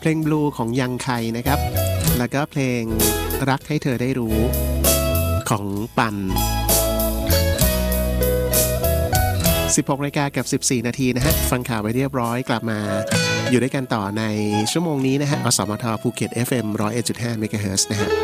เพลงบลูของยังไคนะครับแล้วก็เพลงรักให้เธอได้รู้ของปัน 16 นาฬิกากับ 14 นาทีนะฮะฟังข่าวไปเรียบร้อยกลับมาอยู่ด้วยกันต่อในชั่วโมงนี้นะฮะอสมทภูเก็ต FM 101.5 เมกะเฮิรตซ์นะฮะ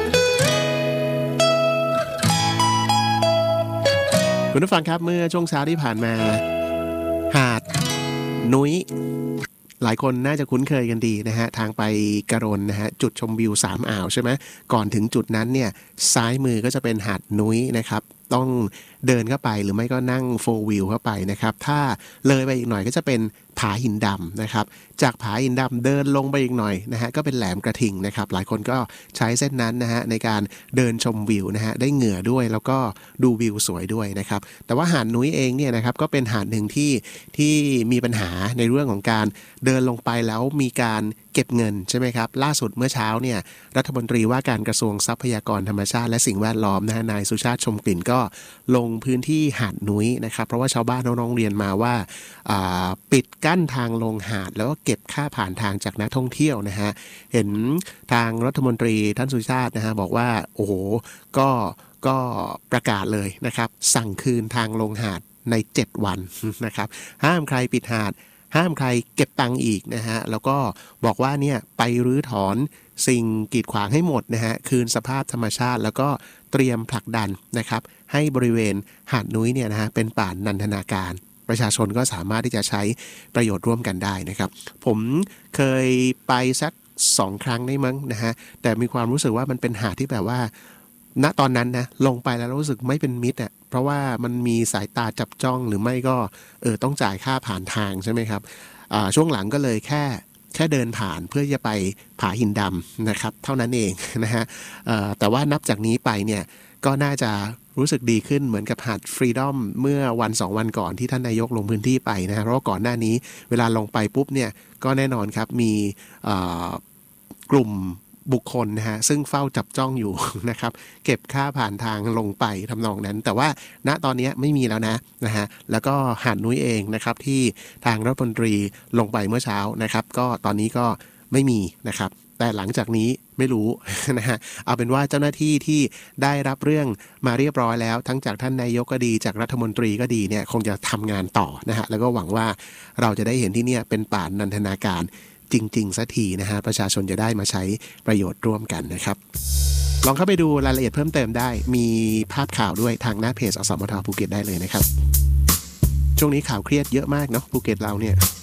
คุณผู้ฟังครับเมื่อช่วงเช้าที่ผ่านมาหาดนุ้ยหลายคนน่าจะคุ้นเคยกันดีนะฮะทางไปกระโรนนะฮะจุดชมวิว3อ่าวใช่ไหมก่อนถึงจุดนั้นเนี่ยซ้ายมือก็จะเป็นหาดนุ้ยนะครับต้องเดินเข้าไปหรือไม่ก็นั่งโฟร์วิวเข้าไปนะครับถ้าเลยไปอีกหน่อยก็จะเป็นผาหินดำนะครับจากผาหินดำเดินลงไปอีกหน่อยนะฮะก็เป็นแหลมกระทิงนะครับหลายคนก็ใช้เส้นนั้นนะฮะในการเดินชมวิวนะฮะได้เหงื่อด้วยแล้วก็ดูวิวสวยด้วยนะครับแต่ว่าหาดนุ้ยเองเนี่ยนะครับก็เป็นหาดหนึ่งที่มีปัญหาในเรื่องของการเดินลงไปแล้วมีการเก็บเงินใช่ไหมครับล่าสุดเมื่อเช้าเนี่ยรัฐมนตรีว่าการกระทรวงทรัพยากรธรรมชาติและสิ่งแวดล้อมนะฮะนายสุชาติชมกลิ่นก็ลงพื้นที่หาดนุ้ยนะครับเพราะว่าชาวบ้านน้องๆเรียนมาว่าปิดกั้นทางลงหาดแล้วก็เก็บค่าผ่านทางจากนักท่องเที่ยวนะฮะเห็นทางรัฐมนตรีท่านสุชาตินะฮะบอกว่าโอ้โหก็ประกาศเลยนะครับสั่งคืนทางลงหาดใน7วันนะครับห้ามใครปิดหาดห้ามใครเก็บตังค์อีกนะฮะแล้วก็บอกว่าเนี่ยไปรื้อถอนสิ่งกีดขวางให้หมดนะฮะคืนสภาพธรรมชาติแล้วก็เตรียมผลักดันนะครับให้บริเวณหาดนุ้ยเนี่ยนะฮะเป็นป่านันทนาการประชาชนก็สามารถที่จะใช้ประโยชน์ร่วมกันได้นะครับผมเคยไปสัก2ครั้งได้มั้งนะฮะแต่มีความรู้สึกว่ามันเป็นหาดที่แบบว่าณตอนนั้นนะลงไปแล้วรู้สึกไม่เป็นมิตรอ่ะเพราะว่ามันมีสายตาจับจ้องหรือไม่ก็ต้องจ่ายค่าผ่านทางใช่ไหมครับช่วงหลังก็เลยแค่เดินผ่านเพื่อจะไปผาหินดำนะครับเท่านั้นเองนะฮะแต่ว่านับจากนี้ไปเนี่ยก็น่าจะรู้สึกดีขึ้นเหมือนกับหาดฟรีดอมเมื่อวัน2วันก่อนที่ท่านนายกลงพื้นที่ไปนะเพราะว่าก่อนหน้านี้เวลาลงไปปุ๊บเนี่ยก็แน่นอนครับมีกลุ่มบุคคลนะฮะซึ่งเฝ้าจับจ้องอยู่นะครับเก็บค่าผ่านทางลงไปทำนองนั้นแต่ว่าณตอนนี้ไม่มีแล้วนะฮะแล้วก็หาดนุ้ยเองนะครับที่ทางรัฐมนตรีลงไปเมื่อเช้านะครับก็ตอนนี้ก็ไม่มีนะครับแต่หลังจากนี้ไม่รู้นะฮะเอาเป็นว่าเจ้าหน้าที่ที่ได้รับเรื่องมาเรียบร้อยแล้วทั้งจากท่านนายกก็ดีจากรัฐมนตรีก็ดีเนี่ยคงจะทำงานต่อนะฮะแล้วก็หวังว่าเราจะได้เห็นที่เนี่ยเป็นป่านันทนาการจริงๆสักทีนะฮะประชาชนจะได้มาใช้ประโยชน์ร่วมกันนะครับลองเข้าไปดูรายละเอียดเพิ่มเติมได้มีภาพข่าวด้วยทางหน้าเพจอสมทภูเก็ตได้เลยนะครับช่วงนี้ข่าวเครียดเยอะมากเนาะภูเก็ตเราเนี่ย